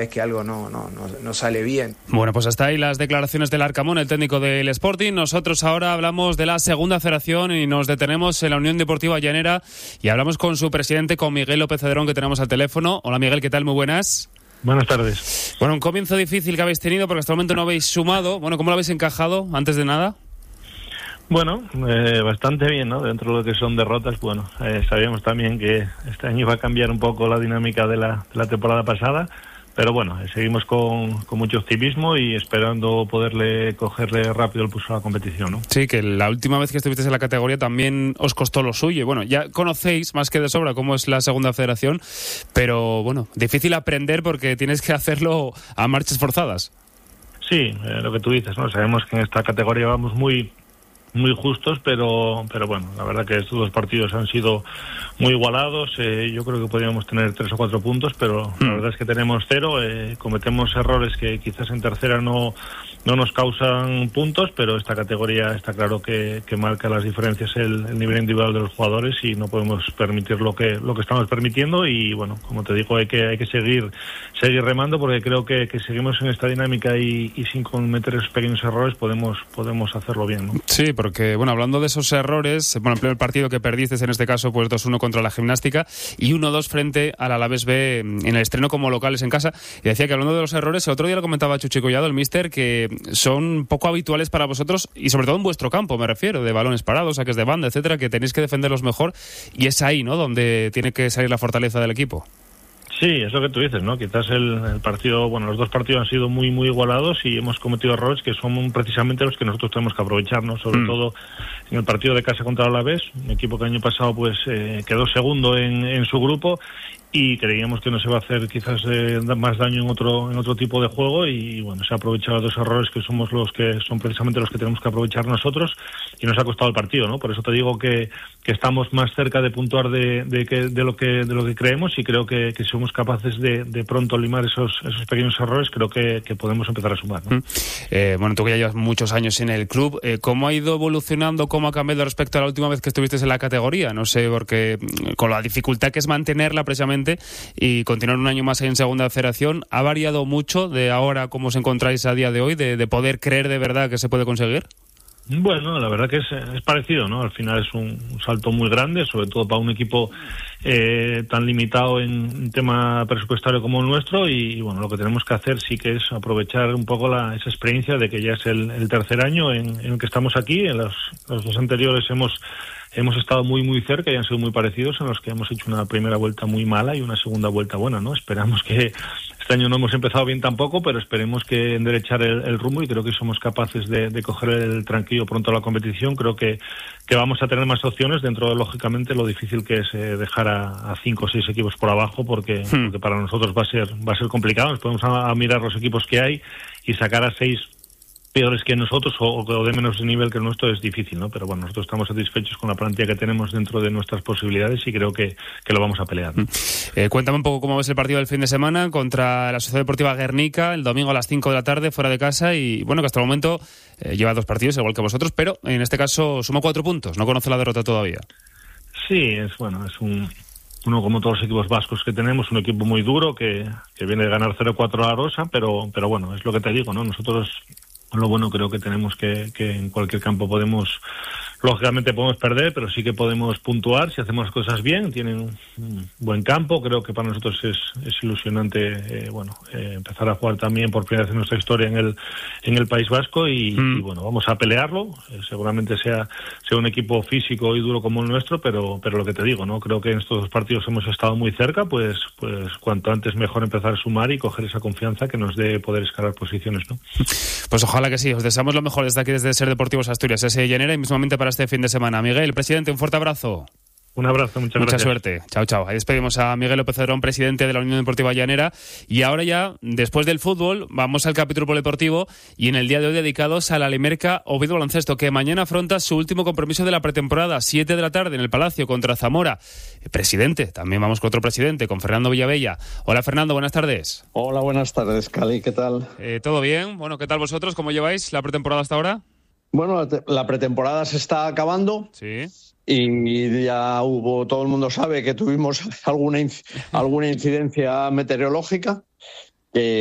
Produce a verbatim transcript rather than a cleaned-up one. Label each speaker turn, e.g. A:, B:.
A: es que algo no, no, no, no sale bien.
B: Bueno, pues hasta ahí las declaraciones del Arcamón, el técnico del Sporting. Nosotros ahora hablamos de la segunda federación y nos detenemos en la Unión Deportiva Llanera y hablamos con su presidente, con Miguel López Cedrón, que tenemos al teléfono. Hola Miguel, ¿qué tal? Muy buenas.
C: Buenas tardes.
B: Bueno, un comienzo difícil que habéis tenido porque hasta el momento no habéis sumado. Bueno, ¿cómo lo habéis encajado antes de nada?
C: Bueno, eh, bastante bien, ¿no? Dentro de lo que son derrotas, bueno, eh, sabíamos también que este año iba a cambiar un poco la dinámica de la, de la temporada pasada. Pero bueno, seguimos con, con mucho optimismo y esperando poderle cogerle rápido el pulso a la competición, ¿no?
B: Sí, que la última vez que estuvisteis en la categoría también os costó lo suyo. Bueno, ya conocéis más que de sobra cómo es la segunda federación, pero bueno, difícil aprender porque tienes que hacerlo a marchas forzadas.
C: Sí, eh, lo que tú dices, ¿no? Sabemos que en esta categoría vamos muy... muy justos, pero pero bueno, la verdad que estos dos partidos han sido muy igualados. Eh, yo creo que podríamos tener tres o cuatro puntos, pero mm. la verdad es que tenemos cero. Eh, cometemos errores que quizás en tercera no no nos causan puntos, pero esta categoría está claro que, que marca las diferencias el, el nivel individual de los jugadores y no podemos permitir lo que lo que estamos permitiendo. Y bueno, como te digo, hay que hay que seguir seguir remando porque creo que, que seguimos en esta dinámica y, y sin cometer esos pequeños errores podemos podemos hacerlo bien, ¿no?
B: Sí, porque, bueno, hablando de esos errores, bueno, el primer partido que perdiste en este caso, pues dos uno contra la Gimnástica y uno dos frente al Alavés B en el estreno como locales en casa. Y decía que hablando de los errores, el otro día lo comentaba Chuchi Collado, el míster, que son poco habituales para vosotros y sobre todo en vuestro campo, me refiero, de balones parados, saques de banda, etcétera, que tenéis que defenderlos mejor y es ahí, ¿no?, donde tiene que salir la fortaleza del equipo.
C: Sí, es lo que tú dices, ¿no? Quizás el, el partido, bueno, los dos partidos han sido muy, muy igualados y hemos cometido errores que son precisamente los que nosotros tenemos que aprovecharnos, sobre mm. todo en el partido de casa contra el Alavés, un equipo que el año pasado pues eh, quedó segundo en, en su grupo y creíamos que no se va a hacer quizás eh, más daño en otro en otro tipo de juego y bueno, se ha aprovechado los errores que somos los que son precisamente los que tenemos que aprovechar nosotros y nos ha costado el partido, ¿no? Por eso te digo que, que estamos más cerca de puntuar de, de, que, de lo que de lo que creemos y creo que, que somos capaces de, de pronto limar esos esos pequeños errores, creo que, que podemos empezar a sumar, ¿no?
B: Eh, bueno, tú que ya llevas muchos años en el club, eh, ¿cómo ha ido evolucionando, cómo ha cambiado respecto a la última vez que estuviste en la categoría? No sé, porque con la dificultad que es mantenerla precisamente y continuar un año más en segunda federación, ¿ha variado mucho de ahora cómo os encontráis a día de hoy, de, de poder creer de verdad que se puede conseguir?
C: Bueno, la verdad que es, es parecido, ¿no? Al final es un, un salto muy grande, sobre todo para un equipo eh, tan limitado en tema presupuestario como el nuestro y, y bueno, lo que tenemos que hacer sí que es aprovechar un poco la, esa experiencia de que ya es el, el tercer año en, en el que estamos aquí. En los, los dos anteriores hemos hemos estado muy muy cerca y han sido muy parecidos, en los que hemos hecho una primera vuelta muy mala y una segunda vuelta buena, ¿no? Esperamos que este año no hemos empezado bien tampoco, pero esperemos que enderechar el, el rumbo y creo que somos capaces de, de coger el tranquillo pronto a la competición. Creo que, que vamos a tener más opciones dentro de, lógicamente, lo difícil que es eh, dejar a, a cinco o seis equipos por abajo porque, hmm. porque para nosotros va a ser va a ser complicado. Nos podemos a, a mirar los equipos que hay y sacar a seis peores que nosotros o, o de menos nivel que el nuestro es difícil, ¿no? Pero bueno, nosotros estamos satisfechos con la plantilla que tenemos dentro de nuestras posibilidades y creo que, que lo vamos a pelear, ¿no?
B: Eh, cuéntame un poco cómo ves el partido del fin de semana contra la Sociedad Deportiva Guernica, el domingo a las cinco de la tarde, fuera de casa y bueno, que hasta el momento eh, lleva dos partidos igual que vosotros, pero en este caso suma cuatro puntos, no conoce la derrota todavía.
C: Sí, es bueno, es un... uno como todos los equipos vascos que tenemos, un equipo muy duro que, que viene de ganar cero cuatro a la Rosa, pero, pero bueno, es lo que te digo, ¿no? Nosotros lo bueno creo que tenemos que, que en cualquier campo podemos, lógicamente podemos perder, pero sí que podemos puntuar si hacemos las cosas bien. Tienen un buen campo, creo que para nosotros es, es ilusionante eh, bueno eh, empezar a jugar también por primera vez en nuestra historia en el en el País Vasco y, mm. y bueno, vamos a pelearlo. Eh, seguramente sea sea un equipo físico y duro como el nuestro, pero pero lo que te digo, no creo que en estos dos partidos hemos estado muy cerca, pues pues cuanto antes mejor empezar a sumar y coger esa confianza que nos dé poder escalar posiciones, ¿no?
B: Pues ojalá que sí, os deseamos lo mejor desde aquí, desde Ser Deportivos Asturias, ese Llanera y mismamente para este fin de semana. Miguel, presidente, un fuerte abrazo.
C: Un abrazo, muchas
B: Mucha
C: gracias.
B: suerte. Chao, chao. Ahí despedimos a Miguel López Cedrón, presidente de la Unión Deportiva Llanera. Y ahora ya, después del fútbol, vamos al capítulo polideportivo y en el día de hoy dedicados a la Limerca Oviedo Baloncesto, que mañana afronta su último compromiso de la pretemporada, siete de la tarde en el Palacio contra Zamora. Presidente, también vamos con otro presidente, con Fernando Villavella. Hola, Fernando, buenas tardes.
D: Hola, buenas tardes, Cali, ¿qué tal?
B: Eh, ¿Todo bien? Bueno, ¿qué tal vosotros? ¿Cómo lleváis la pretemporada hasta ahora?
D: Bueno, la pretemporada se está acabando.
B: Sí.
D: Y ya hubo, todo el mundo sabe que tuvimos alguna, alguna incidencia meteorológica que